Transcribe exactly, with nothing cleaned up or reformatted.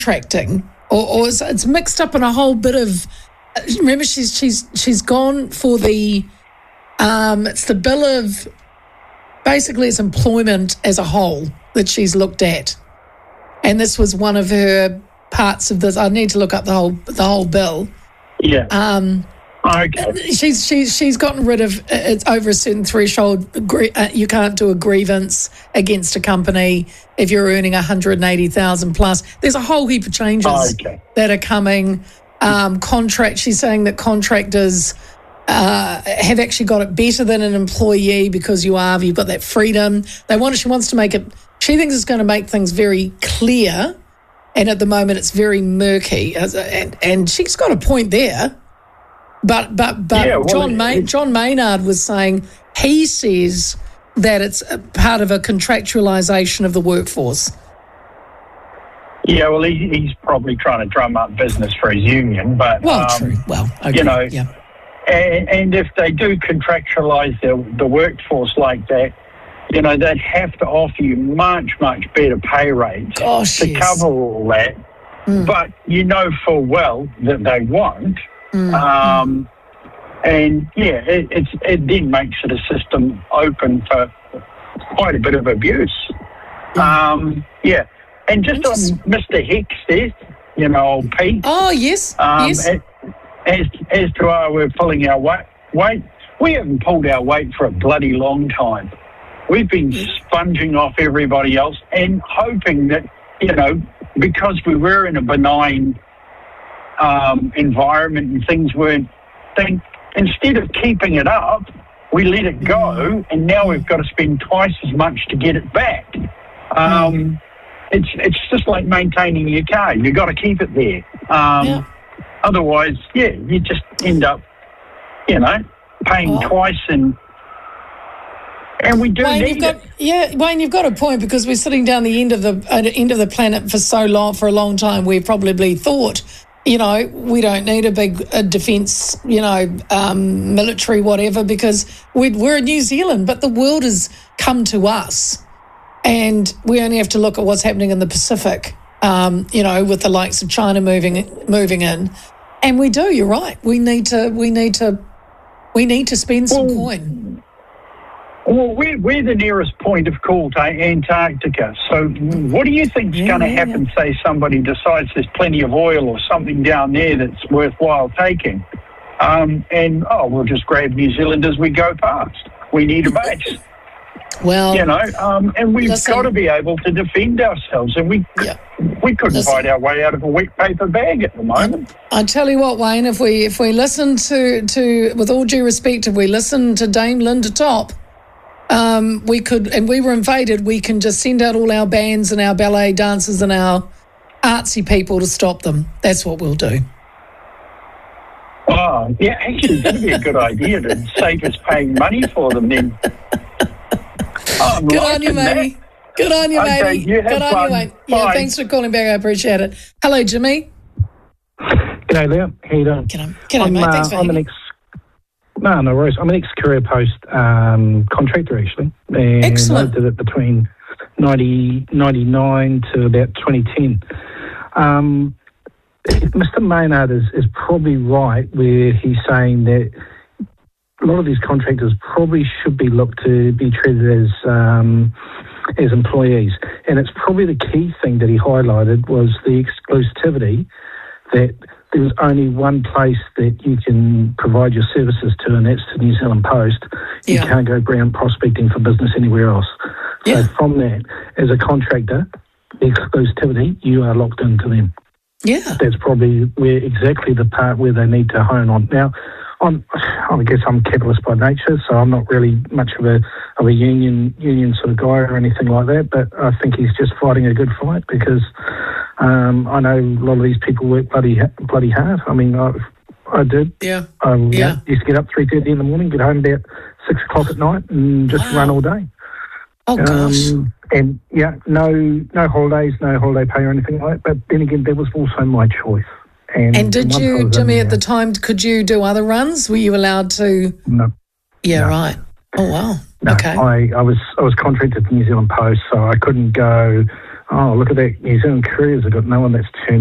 contracting, or, or it's, it's mixed up in a whole bit of. Remember, she's she's she's gone for the. Um, it's the bill of. Basically, it's employment as a whole that she's looked at, and this was one of her parts of this. I need to look up the whole the whole bill. Yeah. Um, okay. She's she's she's gotten rid of it's over a certain threshold. You can't do a grievance against a company if you're earning one hundred eighty thousand plus. There's a whole heap of changes okay. that are coming. Um, contract. She's saying that contractors. Uh, have actually got it better than an employee because you are, you've got that freedom. They want, she wants to make it, she thinks it's going to make things very clear, and at the moment it's very murky. And, and she's got a point there. But but but yeah, well, John it, May, John Maynard was saying he says that it's a part of a contractualisation of the workforce. Yeah, well, he, he's probably trying to drum up business for his union, but well, um, true. Well, okay. you know. Yeah. And, and if they do contractualise the, the workforce like that, you know, they'd have to offer you much, much better pay rates Gosh, to yes. cover all that. Mm. But you know full well that they won't. Mm. Um, and, yeah, it, it's, it then makes it a system open for quite a bit of abuse. Yeah. Um, yeah. And just on Mister Hicks there, you know, old Pete. Oh, yes, um, yes. It, As, as to our, we're pulling our weight, weight, we haven't pulled our weight for a bloody long time. We've been sponging off everybody else and hoping that, you know, because we were in a benign um, environment and things weren't, think, instead of keeping it up, we let it go, and now we've got to spend twice as much to get it back. Um, it's it's just like maintaining your car. You've got to keep it there. Um, Yeah. Otherwise, yeah, you just end up, you know, paying well, twice, and and we do Wayne, need you've got, it. Yeah, Wayne, you've got a point, because we're sitting down the end of the uh, end of the planet for so long, for a long time. We've probably thought, you know, we don't need a big a defence, you know, um, military, whatever, because we're, we're in New Zealand, but the world has come to us, and we only have to look at what's happening in the Pacific. Um, you know, with the likes of China moving moving in, and we do. You're right. We need to. We need to. We need to spend some well, coin. Well, we're, we're the nearest point of call to Antarctica. So, what do you think's Yeah, going to yeah, happen? Say somebody decides there's plenty of oil or something down there that's worthwhile taking, um, and oh, we'll just grab New Zealand as we go past. We need a base. Well, you know, um, and we've listen, got to be able to defend ourselves, and we yeah. we couldn't Listen, fight our way out of a wet paper bag at the moment. I tell you what, Wayne, if we if we listen to, to with all due respect, if we listen to Dame Linda Top, um, we could, and we were invaded, we can just send out all our bands and our ballet dancers and our artsy people to stop them. That's what we'll do. Oh, yeah, actually, that'd be a good idea to save us paying money for them then. Oh, I'm Good on you, liking that. matey. Good on you, Okay, matey. you have Good on fun. you, mate. Yeah, Bye. thanks for calling back. I appreciate it. Hello, Jimmy. G'day, Leah. How you doing? G'day, G'day I'm, mate. uh, Thanks for I'm an hanging. ex. No, no worries. I'm an ex-Career Post um, contractor, actually. And Excellent. I did it between ninety, ninety-nine to about twenty ten. Um, Mister Maynard is, is probably right where he's saying that a lot of these contractors probably should be looked to be treated as um, as employees. And it's probably the key thing that he highlighted was the exclusivity, that there was only one place that you can provide your services to, and that's the New Zealand Post. You Yeah. can't go ground prospecting for business anywhere else. Yeah. So from that, as a contractor, the exclusivity, you are locked into them. Yeah. That's probably where exactly the part where they need to hone on. Now, I'm, I guess I'm capitalist by nature, so I'm not really much of a of a union union sort of guy or anything like that. But I think he's just fighting a good fight, because um, I know a lot of these people work bloody bloody hard. I mean, I, I did. Yeah. I Yeah. used to get up three thirty in the morning, get home about six o'clock at night, and just Wow. run all day. Oh, gosh. Um, and yeah, no no holidays, no holiday pay or anything like that. But then again, that was also my choice. And, And did once I you, was in Jimmy, at there- the time, could you do other runs? Were you allowed to? No. Yeah, No. right. Oh, wow. No, Okay. I, I was I was contracted to New Zealand Post, so I couldn't go. oh, look at that, New Zealand Couriers have got no one that's turned